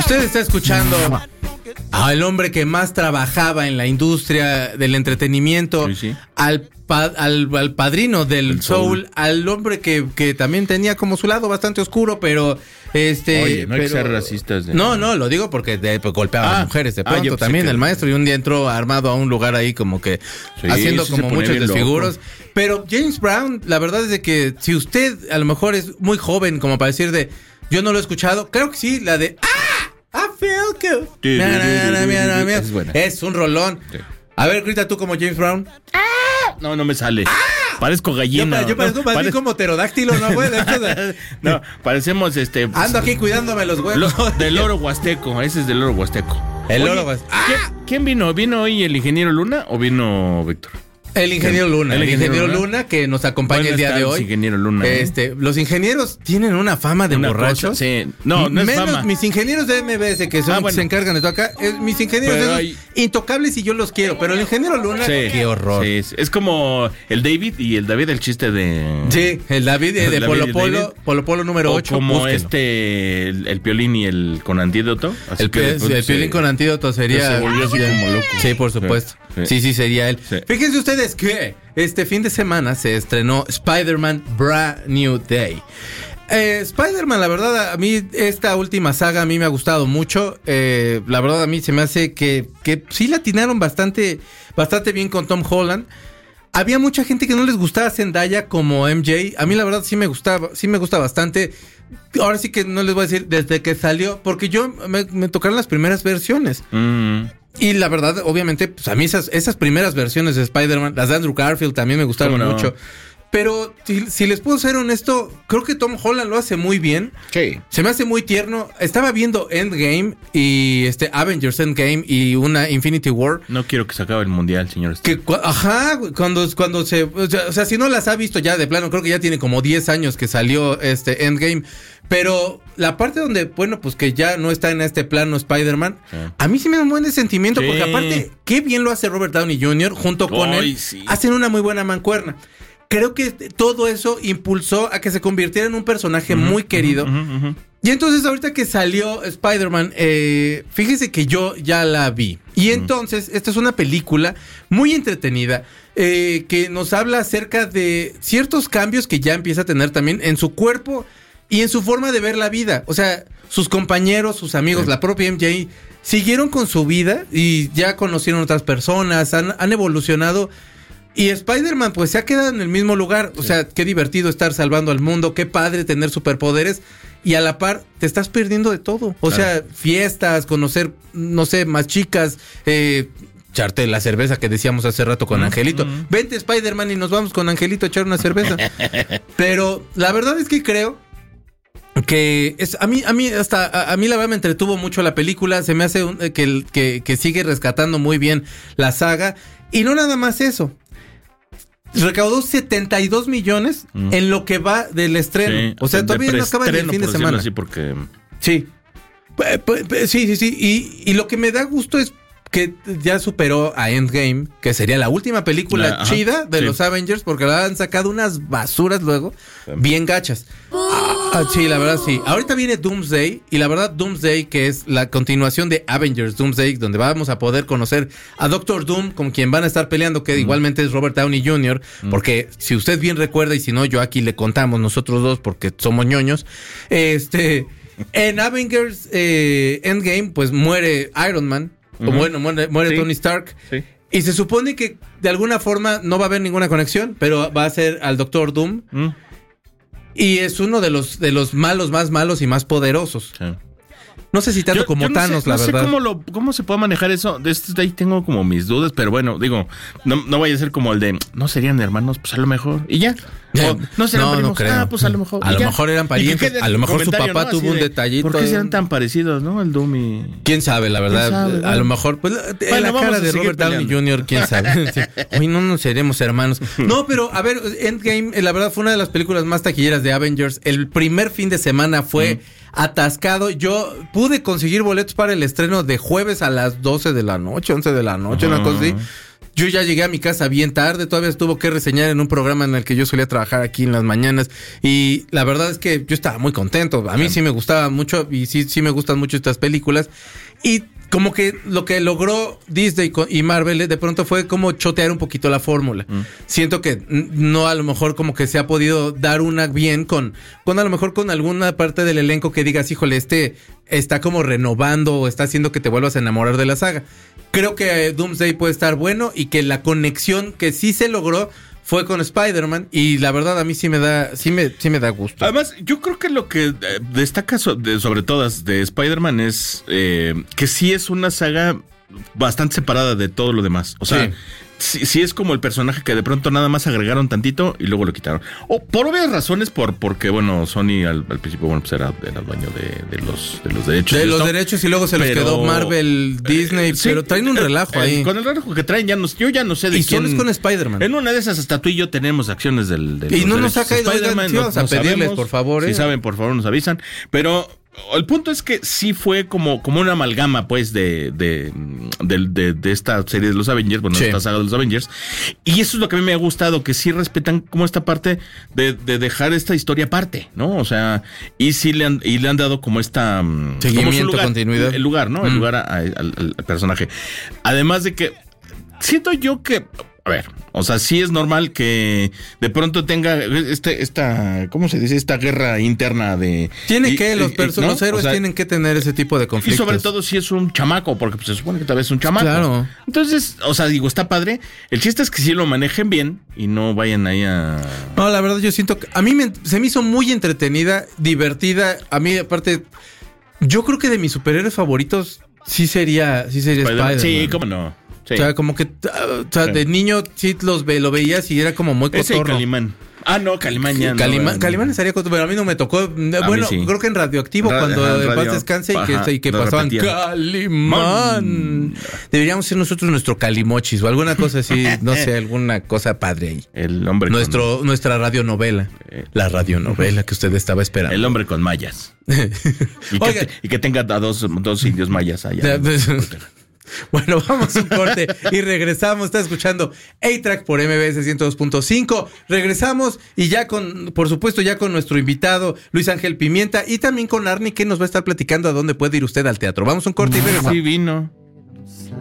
Usted está escuchando al hombre que más trabajaba en la industria del entretenimiento, sí. al padrino del soul, al hombre que también tenía como su lado bastante oscuro, pero Oye, no hay que ser racistas. No, lo digo porque golpeaba a las mujeres de pronto también el maestro, y un día entró armado a un lugar ahí como que haciendo como muchos desfiguros. Pero James Brown, la verdad es de que si usted a lo mejor es muy joven como para decir de yo no lo he escuchado, creo que sí, la de I feel good. Es buena. Es un rolón. Sí. A ver, grita tú como James Brown. No me sale. Parezco gallina. Yo parezco más bien como pterodáctilo, ¿no, güey? No, parecemos Ando aquí cuidándome los huevos. Del loro huasteco. Ese es del loro huasteco. El loro huasteco. ¿Quién vino? ¿Vino hoy el ingeniero Luna o vino Víctor? El ingeniero Luna. El ingeniero Luna que nos acompaña el día de hoy. Ingeniero Luna. Los ingenieros tienen una fama de borrachos. Sí. No es menos fama. Mis ingenieros de MBS que se encargan de todo acá. Mis ingenieros intocables y yo los quiero. Pero el ingeniero Luna, qué horror. Sí, es como el David el chiste de. Sí, el David de Polo Polo número 8. Como búsquenlo. el Piolín y el con antídoto. El Piolín con antídoto sería. Se volvió así como loco. Sí, por supuesto. Sí, sería él. Sí. Fíjense ustedes que este fin de semana se estrenó Spider-Man Brand New Day. Spider-Man, la verdad, a mí esta última saga a mí me ha gustado mucho. La verdad, a mí se me hace que sí la atinaron bastante bien con Tom Holland. Había mucha gente que no les gustaba Zendaya como MJ. A mí la verdad sí me gusta bastante. Ahora sí que no les voy a decir desde que salió, porque yo me tocaron las primeras versiones. Y la verdad, obviamente, pues a mí esas primeras versiones de Spider-Man, las de Andrew Garfield también me gustaron mucho. Pero si les puedo ser honesto, creo que Tom Holland lo hace muy bien. Sí. Se me hace muy tierno. Estaba viendo Endgame y Avengers Endgame y una Infinity War. No quiero que se acabe el mundial, señores. Cuando se... O sea, si no las ha visto ya de plano, creo que ya tiene como 10 años que salió Endgame. Pero la parte donde, bueno, pues que ya no está en este plano Spider-Man, a mí sí me da un buen sentimiento, porque aparte, qué bien lo hace Robert Downey Jr. junto con él. Sí. Hacen una muy buena mancuerna. Creo que todo eso impulsó a que se convirtiera en un personaje muy querido. Y entonces ahorita que salió Spider-Man, fíjese que yo ya la vi. Y entonces, esta es una película muy entretenida que nos habla acerca de ciertos cambios que ya empieza a tener también en su cuerpo y en su forma de ver la vida. O sea, sus compañeros, sus amigos, la propia MJ, siguieron con su vida y ya conocieron otras personas, han evolucionado. Y Spider-Man pues se ha quedado en el mismo lugar. O sea, qué divertido estar salvando al mundo, qué padre tener superpoderes. Y a la par te estás perdiendo de todo. O sea, fiestas, conocer, no sé, más chicas, echarte la cerveza que decíamos hace rato con Angelito. Vente Spider-Man y nos vamos con Angelito a echar una cerveza. Pero la verdad es que creo que a mí la verdad me entretuvo mucho la película. Se me hace que sigue rescatando muy bien la saga. Y no nada más eso. Recaudó 72 millones en lo que va del estreno. Sí, o sea, todavía no acaba el fin de semana. Así porque... Sí. Sí. Y lo que me da gusto es que ya superó a Endgame, que sería la última película chida de los Avengers, porque la han sacado unas basuras luego, bien gachas. Sí, la verdad sí. Ahorita viene Doomsday, y la verdad Doomsday, que es la continuación de Avengers Doomsday, donde vamos a poder conocer a Doctor Doom, con quien van a estar peleando, que igualmente es Robert Downey Jr., porque si usted bien recuerda, y si no, yo aquí le contamos nosotros dos, porque somos ñoños, en Avengers Endgame, pues muere Iron Man, o bueno, muere Tony Stark. Sí. Y se supone que de alguna forma no va a haber ninguna conexión, pero va a ser al Doctor Doom. Y es uno de los malos más malos y más poderosos. Sí. No sé si tanto como Thanos, la verdad. No sé cómo se puede manejar eso. De ahí tengo como mis dudas, pero bueno, digo, no vaya a ser como el de, ¿no serían hermanos? Pues a lo mejor. Y ya. No serían primos. No creo. Pues a lo mejor. A lo mejor eran parientes. A lo mejor su papá tuvo un detallito. ¿Por qué sean tan parecidos, no? El Doom y... ¿Quién sabe, la verdad? A lo mejor, pues, la cara de Robert Downey Jr., ¿quién sabe? Hoy no nos seremos hermanos. No, pero, a ver, Endgame, la verdad, fue una de las películas más taquilleras de Avengers. El primer fin de semana fue atascado. Yo pude conseguir boletos para el estreno de jueves a las 12 de la noche, 11 de la noche, una cosa así. Yo ya llegué a mi casa bien tarde, todavía tuvo que reseñar en un programa en el que yo solía trabajar aquí en las mañanas. Y la verdad es que yo estaba muy contento. A mí sí me gustaba mucho y sí me gustan mucho estas películas. Y como que lo que logró Disney y Marvel de pronto fue como chotear un poquito la fórmula. Siento que no, a lo mejor como que se ha podido dar una bien con a lo mejor con alguna parte del elenco que digas, híjole, está como renovando o está haciendo que te vuelvas a enamorar de la saga. Creo que Doomsday puede estar bueno y que la conexión que sí se logró fue con Spider-Man y la verdad a mí sí me da gusto. Además, yo creo que lo que destaca sobre todas de Spider-Man es que sí es una saga bastante separada de todo lo demás. O sea, sí es como el personaje que de pronto nada más agregaron tantito y luego lo quitaron. O por obvias razones, porque bueno, Sony al principio, bueno, pues era dueño de los derechos. De los derechos y luego se los quedó Marvel, Disney, pero traen un relajo ahí. Con el relajo que traen, yo ya no sé de quién. Y solo es con Spider-Man. En una de esas hasta tú y yo tenemos acciones del y no nos ha caído, Spider-Man. Vamos a pedirles, por favor. Si saben, por favor, nos avisan. Pero el punto es que sí fue como una amalgama, pues, de esta serie de los Avengers, bueno, esta saga de los Avengers. Y eso es lo que a mí me ha gustado, que sí respetan como esta parte de dejar esta historia aparte, ¿no? O sea, y sí le han dado como esta seguimiento, continuidad. El lugar, ¿no? El lugar al personaje. Además de que siento yo que, a ver, o sea, sí es normal que de pronto tenga esta ¿cómo se dice? Esta guerra interna de... Tiene que, los héroes, o sea, tienen que tener ese tipo de conflictos. Y sobre todo si es un chamaco, porque pues, se supone que tal vez es un chamaco. Claro. Entonces, o sea, digo, está padre. El chiste es que sí lo manejen bien y no vayan ahí a... No, la verdad yo siento que a mí se me hizo muy entretenida, divertida. A mí, aparte, yo creo que de mis superhéroes favoritos sí sería Spider-Man. Sí, cómo no. Sí. O sea, como que de niño sí lo veías y era como muy cotorro. Ese y Calimán. Ah, no, Calimán ya Calimán estaría cotorro, pero a mí no me tocó. Bueno, sí. Creo que en Radioactivo, cuando en paz descanse y que pasaban Calimán. Deberíamos ser nosotros nuestro Calimochis o alguna cosa así, no sé, alguna cosa padre ahí. El hombre nuestra radionovela. La radionovela que usted estaba esperando. El hombre con mallas. y que tenga a dos indios mayas allá. Bueno, vamos a un corte y regresamos. Está escuchando A-Track por MBS 102.5. Regresamos y por supuesto, ya con nuestro invitado Luis Ángel Pimienta y también con Arnie, que nos va a estar platicando a dónde puede ir usted al teatro. Vamos a un corte y regresamos. Sí, vino.